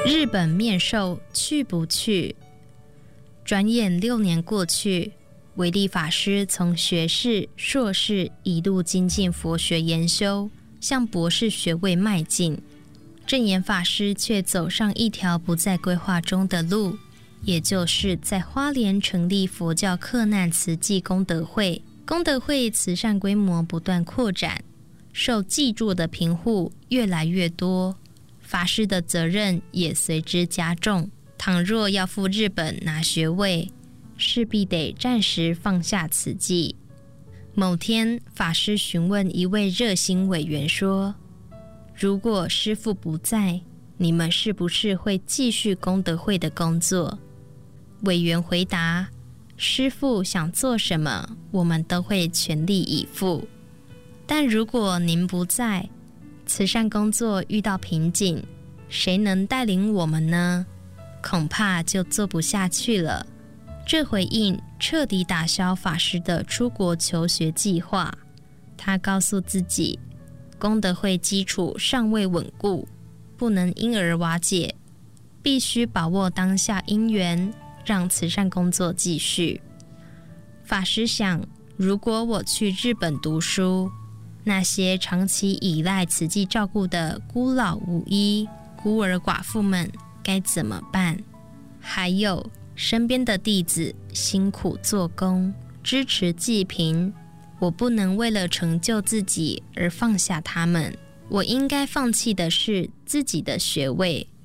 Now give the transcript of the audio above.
日本面授去不去？转眼6年过去，维利法师从学士、硕士一路精进佛学研修，向博士学位迈进。证严法师却走上一条不在规划中的路，也就是在花莲成立佛教克难慈济功德会。功德会慈善规模不断扩展，受济助的贫户越来越多，法师的责任也随之加重。倘若要赴日本拿学位，势必得暂时放下慈济。某天，法师询问一位热心委员说：如果师父不在，你们是不是会继续功德会的工作？委员回答：师父想做什么，我们都会全力以赴。但如果您不在，慈善工作遇到瓶颈，谁能带领我们呢？恐怕就做不下去了。这回应彻底打消法师的出国求学计划。他告诉自己，功德会基础尚未稳固，不能因而瓦解，必须把握当下因缘，让慈善工作继续。法师想，如果我去日本读书，那些长期依赖慈济照顾的孤老无依、孤儿寡妇们该怎么办？还有身边的弟子辛苦做工，支持济贫，我不能为了成就自己而放下他们。我应该放弃的是自己的学位，